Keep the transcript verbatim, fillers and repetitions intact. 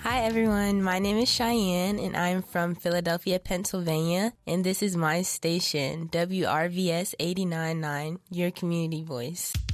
Hi everyone, my name is Cheyenne and I'm from Philadelphia, Pennsylvania, and this is my station, W R V S eighty-nine point nine, your community voice.